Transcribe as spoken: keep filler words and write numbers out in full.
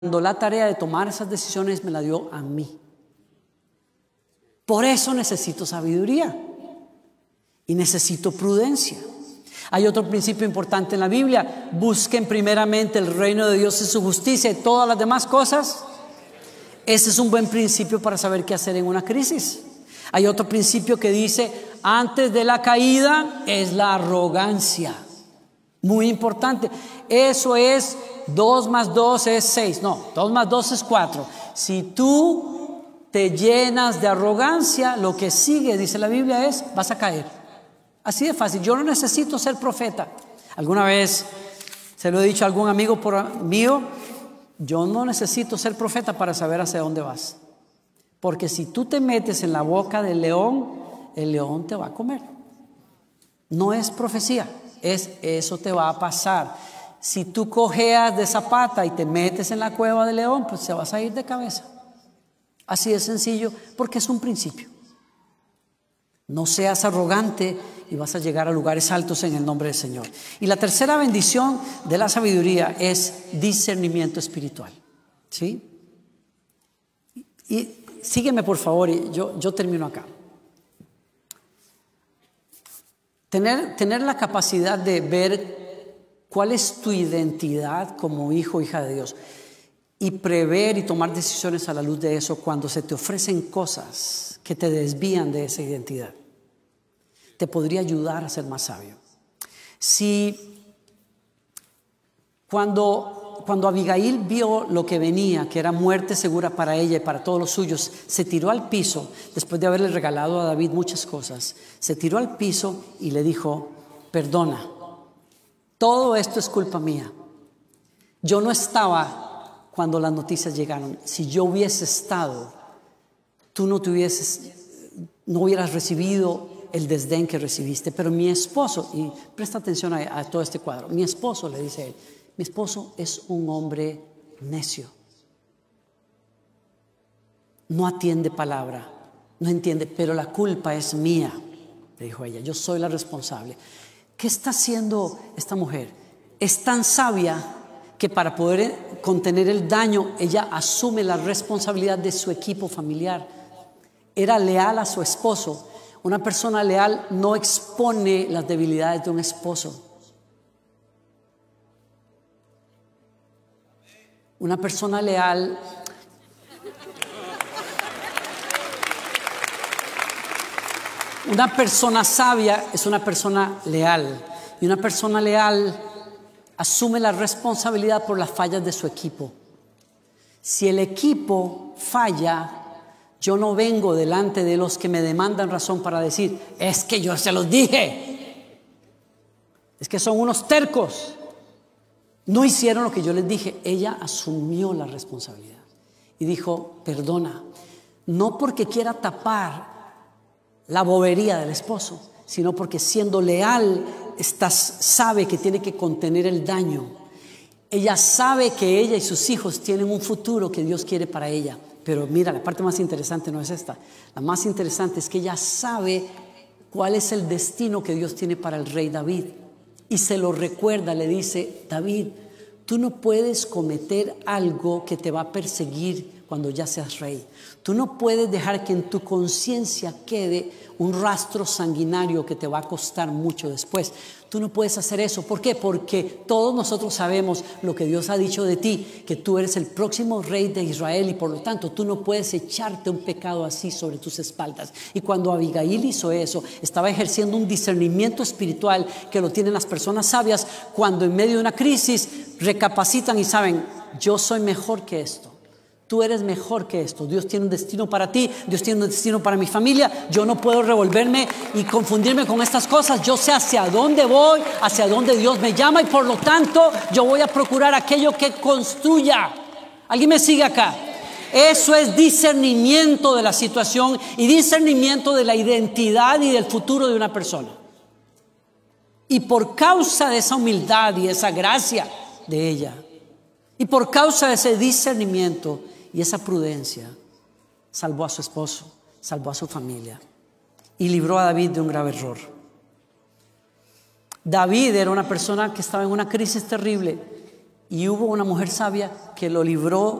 la tarea de tomar esas decisiones me la dio a mí. Por eso necesito sabiduría y necesito prudencia. Hay otro principio importante en la Biblia: busquen primeramente el reino de Dios y su justicia, y todas las demás cosas. Ese es un buen principio para saber qué hacer en una crisis. Hay otro principio que dice: antes de la caída es la arrogancia. Muy importante. Eso es dos más dos es seis. No, dos más dos es cuatro. Si tú te llenas de arrogancia, lo que sigue, dice la Biblia, es vas a caer. Así de fácil. Yo no necesito ser profeta. Alguna vez se lo he dicho a algún amigo por mío: yo no necesito ser profeta para saber hacia dónde vas. Porque si tú te metes en la boca del león, el león te va a comer. No es profecía, es eso te va a pasar. Si tú cojeas de zapata y te metes en la cueva del león, pues te vas a ir de cabeza. Así de sencillo, porque es un principio. No seas arrogante y vas a llegar a lugares altos en el nombre del Señor. Y la tercera bendición de la sabiduría es discernimiento espiritual. ¿Sí? Y sígueme por favor, y yo, yo termino acá. Tener, tener la capacidad de ver cuál es tu identidad como hijo o hija de Dios y prever y tomar decisiones a la luz de eso cuando se te ofrecen cosas que te desvían de esa identidad, te podría ayudar a ser más sabio. Si cuando, cuando Abigail vio lo que venía, que era muerte segura para ella y para todos los suyos, se tiró al piso, después de haberle regalado a David muchas cosas, se tiró al piso y le dijo: perdona, todo esto es culpa mía. Yo no estaba cuando las noticias llegaron. Si yo hubiese estado, tú no te hubieses, no hubieras recibido el desdén que recibiste. Pero mi esposo, y presta atención a, a todo este cuadro, mi esposo, le dice él, mi esposo es un hombre necio. No atiende palabra, no entiende, pero la culpa es mía, le dijo ella, yo soy la responsable. ¿Qué está haciendo esta mujer? Es tan sabia que para poder contener el daño, ella asume la responsabilidad de su equipo familiar. Era leal a su esposo. Una persona leal no expone las debilidades de un esposo. Una persona leal Una persona sabia es una persona leal, y una persona leal asume la responsabilidad por las fallas de su equipo. Si el equipo falla, yo no vengo delante de los que me demandan razón para decir: es que yo se los dije, es que son unos tercos, no hicieron lo que yo les dije. Ella asumió la responsabilidad y dijo: perdona, no porque quiera tapar la bobería del esposo, sino porque siendo leal estás, sabe que tiene que contener el daño. Ella sabe que ella y sus hijos tienen un futuro que Dios quiere para ella. Pero mira, la parte más interesante no es esta. La más interesante es que ella sabe cuál es el destino que Dios tiene para el rey David, y se lo recuerda. Le dice: David, tú no puedes cometer algo que te va a perseguir cuando ya seas rey. Tú no puedes dejar que en tu conciencia quede un rastro sanguinario que te va a costar mucho después. Tú no puedes hacer eso. ¿Por qué? Porque todos nosotros sabemos lo que Dios ha dicho de ti, que tú eres el próximo rey de Israel, y por lo tanto tú no puedes echarte un pecado así sobre tus espaldas. Y cuando Abigail hizo eso, estaba ejerciendo un discernimiento espiritual que lo tienen las personas sabias cuando en medio de una crisis recapacitan y saben: yo soy mejor que esto. Tú eres mejor que esto. Dios tiene un destino para ti. Dios tiene un destino para mi familia. Yo no puedo revolverme y confundirme con estas cosas. Yo sé hacia dónde voy, hacia dónde Dios me llama, y por lo tanto yo voy a procurar aquello que construya. ¿Alguien me sigue acá? Eso es discernimiento de la situación y discernimiento de la identidad y del futuro de una persona. Y por causa de esa humildad y esa gracia de ella, y por causa de ese discernimiento y esa prudencia, salvó a su esposo, salvó a su familia y libró a David de un grave error. David era una persona que estaba en una crisis terrible Y hubo una mujer sabia que lo libró